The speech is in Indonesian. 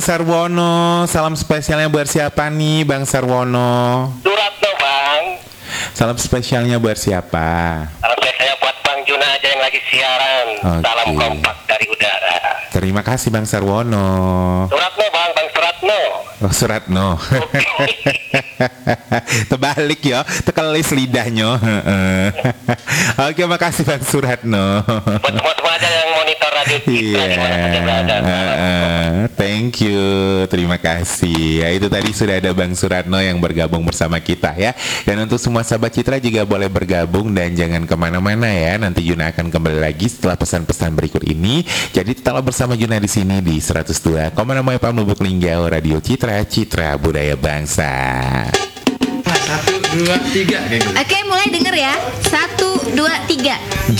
Sarwono, salam spesialnya buat siapa nih Bang Sarwono? Suratno Bang. Salam spesialnya buat siapa? Salam spesialnya buat Bang Juna aja yang lagi siaran. Oke. Salam kompak dari udara. Terima kasih Bang Sarwono. Suratno Bang, Bang Suratno. Oh Suratno. Terbalik ya, tekelis lidahnya. Oke, makasih Bang Suratno. Buat semua aja yang monitor radio kita di mana saja berada. Thank you, terima kasih. Ya, itu tadi sudah ada Bang Suratno yang bergabung bersama kita ya. Dan untuk semua sahabat Citra juga boleh bergabung dan jangan kemana-mana ya. Nanti Juna akan kembali lagi setelah pesan-pesan berikut ini. Jadi tetaplah bersama Juna di sini di 102,6 FM Lubuk Linggau, Radio Citra, Citra Budaya Bangsa. 1, 2, 3. Oke, mulai denger ya. 1, 2, 3.